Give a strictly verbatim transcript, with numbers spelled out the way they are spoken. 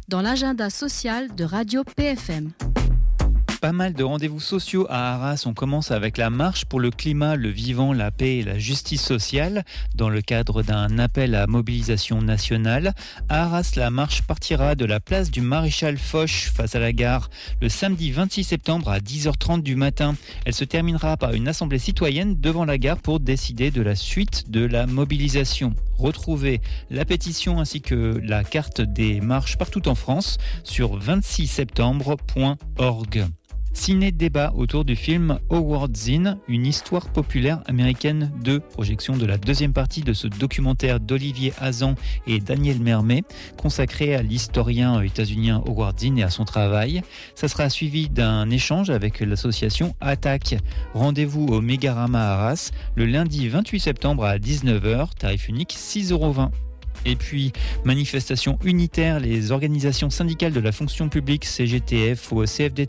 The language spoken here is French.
dans l'agenda social de Radio P F M. Pas mal de rendez-vous sociaux à Arras. On commence avec la marche pour le climat, le vivant, la paix et la justice sociale. Dans le cadre d'un appel à mobilisation nationale, à Arras, la marche partira de la place du Maréchal Foch face à la gare le samedi vingt-six septembre à dix heures trente du matin. Elle se terminera par une assemblée citoyenne devant la gare pour décider de la suite de la mobilisation. Retrouvez la pétition ainsi que la carte des marches partout en France sur vingt-six septembre point org. Ciné-débat autour du film Howard Zinn, une histoire populaire américaine deux, projection de la deuxième partie de ce documentaire d'Olivier Hazan et Daniel Mermet, consacré à l'historien états-unien Howard Zinn et à son travail. Ça sera suivi d'un échange avec l'association Attaque. Rendez-vous au Mégarama Arras le lundi vingt-huit septembre à dix-neuf heures, tarif unique six euros vingt. Et puis, manifestation unitaire, les organisations syndicales de la fonction publique C G T F ou C F D